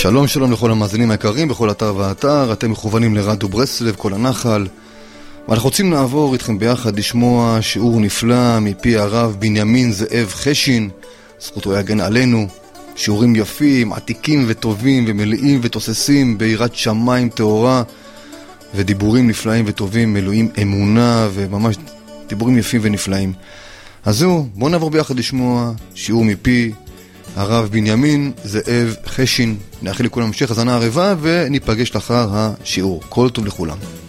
שלום שלום לכל המאזינים היקרים בכל אתר ואתר, אתם מכוונים לרדיו ברסלב, כל הנחל, ואנחנו רוצים לעבור איתכם ביחד לשמוע שיעור נפלא מפי הרב בנימין זאב חשין, זכותו יגן עלינו. שיעורים יפים, עתיקים וטובים ומלאים ותוססים ביראת שמיים טהורה, ודיבורים נפלאים וטובים, מלאים אמונה וממש דיבורים יפים ונפלאים. אז זהו, בואו נעבור ביחד לשמוע שיעור מפי הרב בנימין זאב חשין. נאחל לכולם המשך הזנה ערבה וניפגש לאחר השיעור. כל טוב לכולם.